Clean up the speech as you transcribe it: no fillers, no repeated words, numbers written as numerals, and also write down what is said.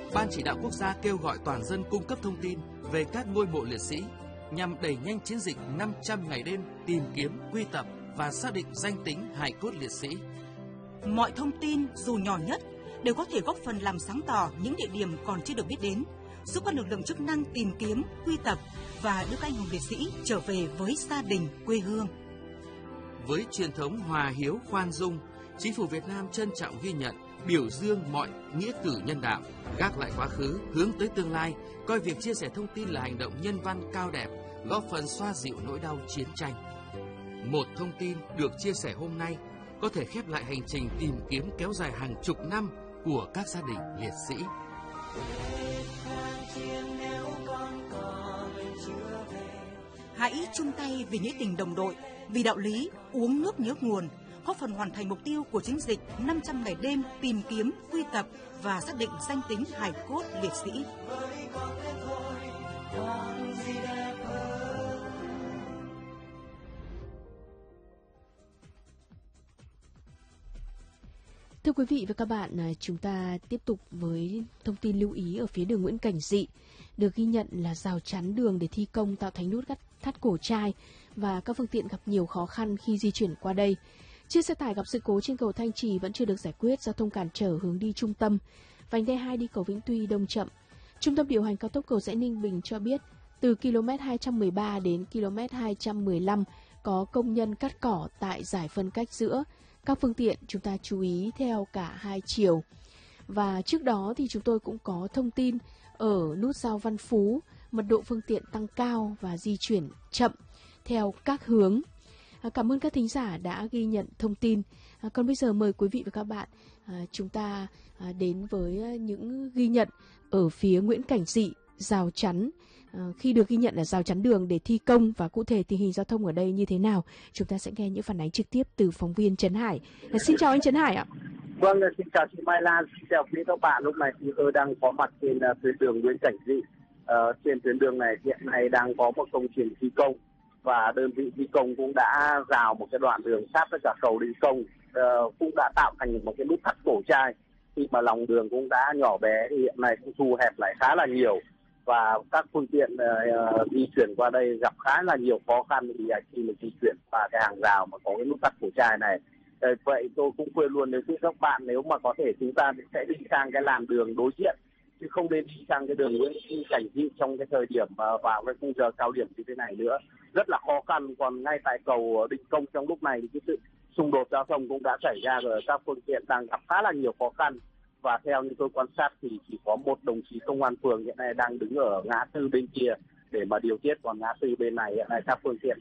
Ban Chỉ đạo Quốc gia kêu gọi toàn dân cung cấp thông tin về các ngôi mộ liệt sĩ nhằm đẩy nhanh chiến dịch 500 ngày đêm tìm kiếm, quy tập và xác định danh tính hài cốt liệt sĩ. Mọi thông tin dù nhỏ nhất đều có thể góp phần làm sáng tỏ những địa điểm còn chưa được biết đến, giúp các lực lượng chức năng tìm kiếm, quy tập và đưa các anh hùng liệt sĩ trở về với gia đình, quê hương. Với truyền thống hòa hiếu khoan dung, Chính phủ Việt Nam trân trọng ghi nhận, biểu dương mọi nghĩa cử nhân đạo, gác lại quá khứ, hướng tới tương lai, coi việc chia sẻ thông tin là hành động nhân văn cao đẹp, góp phần xoa dịu nỗi đau chiến tranh. Một thông tin được chia sẻ hôm nay có thể khép lại hành trình tìm kiếm kéo dài hàng chục năm của các gia đình liệt sĩ. Hãy chung tay vì nghĩa tình đồng đội, vì đạo lý, uống nước nhớ nguồn, góp phần hoàn thành mục tiêu của chiến dịch 500 ngày đêm tìm kiếm, quy tập và xác định danh tính hài cốt liệt sĩ. Thưa quý vị và các bạn, chúng ta tiếp tục với thông tin lưu ý ở phía đường Nguyễn Cảnh Dị. Được ghi nhận là rào chắn đường để thi công tạo thành nút thắt cổ trai và các phương tiện gặp nhiều khó khăn khi di chuyển qua đây. Chiếc xe tải gặp sự cố trên cầu Thanh Trì vẫn chưa được giải quyết, giao thông cản trở hướng đi trung tâm. Vành đai 2 đi cầu Vĩnh Tuy đông chậm. Trung tâm điều hành cao tốc Cầu Giẽ Ninh Bình cho biết, từ km 213 đến km 215 có công nhân cắt cỏ tại giải phân cách giữa. Các phương tiện chúng ta chú ý theo cả hai chiều. Và trước đó thì chúng tôi cũng có thông tin ở nút giao Văn Phú, mật độ phương tiện tăng cao và di chuyển chậm theo các hướng. Cảm ơn các thính giả đã ghi nhận thông tin. Còn bây giờ mời quý vị và các bạn chúng ta đến với những ghi nhận ở phía Nguyễn Cảnh Dị, rào chắn. Khi được ghi nhận là rào chắn đường để thi công và cụ thể tình hình giao thông ở đây như thế nào, chúng ta sẽ nghe những phản ánh trực tiếp từ phóng viên Trấn Hải. Xin chào anh Trấn Hải ạ. Vâng, xin chào chị Mai Lan, xin chào quý các bạn. Lúc này thì tôi đang có mặt trên tuyến đường Nguyễn Cảnh Dị. Trên tuyến đường này hiện nay đang có một công trình thi công và đơn vị thi công cũng đã rào một cái đoạn đường sát với cả cầu Đình Công, cũng đã tạo thành một cái nút thắt cổ trai. Khi mà lòng đường cũng đã nhỏ bé thì hiện nay cũng thu hẹp lại khá là nhiều và các phương tiện di chuyển qua đây gặp khá là nhiều khó khăn khi mà di chuyển qua cái hàng rào mà có cái nút thắt cổ trai này. Vậy tôi cũng khuyên luôn đến các bạn, nếu mà có thể chúng ta sẽ đi sang cái làn đường đối diện chứ không nên đi sang cái đường Nguyễn Cảnh Dị trong cái thời điểm vào cái khung giờ cao điểm như thế này nữa, rất là khó khăn. Còn ngay tại cầu Định Công trong lúc này thì cái sự xung đột giao thông cũng đã xảy ra rồi, các phương tiện đang gặp khá là nhiều khó khăn. Và theo như tôi quan sát thì chỉ có một đồng chí công an phường hiện nay đang đứng ở ngã tư bên kia để mà điều tiết, còn ngã tư bên này hiện nay các phương tiện